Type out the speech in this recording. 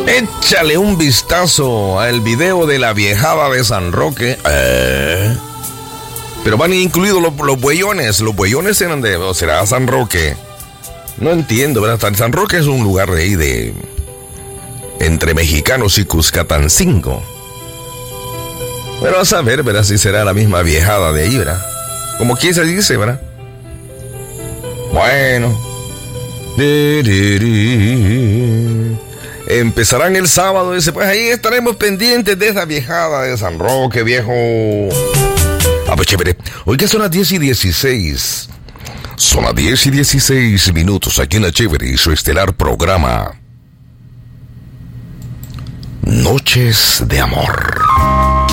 Échale un vistazo al video de la viejada de San Roque. Pero van incluidos los buellones. Los buellones eran de... ¿O será San Roque? No entiendo, ¿verdad? San Roque es un lugar de ahí de... entre Mexicanos y Cuscatancingo. Pero a saber, ¿verdad? Si será la misma viejada de ahí, ¿verdad? Como quien se dice, ¿verdad? Bueno. Empezarán el sábado, dice, pues ahí estaremos pendientes de esa viejada de San Roque, viejo. Ah, pues chévere. Hoy que son las 10:16. Son las 10:16 minutos aquí en la chévere y su estelar programa Noches de Amor.